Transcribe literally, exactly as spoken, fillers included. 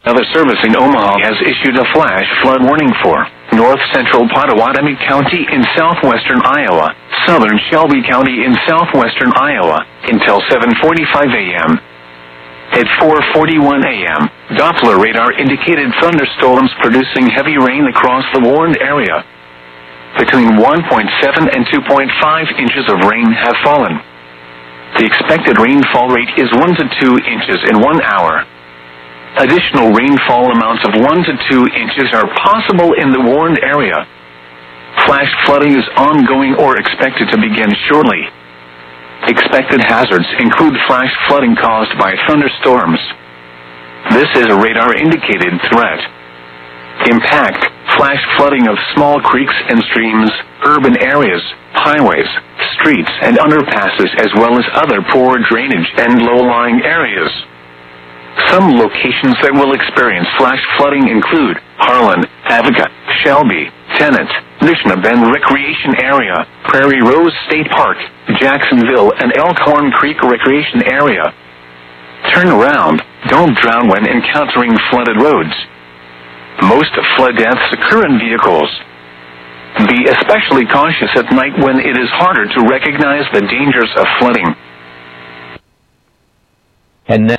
Another service in Omaha has issued a flash flood warning for north central Pottawatomie County in southwestern Iowa, southern Shelby County in southwestern Iowa, until seven forty-five a.m. At four forty-one a.m., Doppler radar indicated thunderstorms producing heavy rain across the warned area. Between one point seven and two point five inches of rain have fallen. The expected rainfall rate is one to two inches in one hour. Additional rainfall amounts of one to two inches are possible in the warned area. Flash flooding is ongoing or expected to begin shortly. Expected hazards include flash flooding caused by thunderstorms. This is a radar-indicated threat. Impact: flash flooding of small creeks and streams, urban areas, highways, streets, and underpasses, as well as other poor drainage and low-lying areas. Some locations that will experience flash flooding include Harlan, Avoca, Shelby, Tennant, Mission Bend Recreation Area, Prairie Rose State Park, Jacksonville, and Elkhorn Creek Recreation Area. Turn around. Don't drown when encountering flooded roads. Most flood deaths occur in vehicles. Be especially cautious at night when it is harder to recognize the dangers of flooding. And now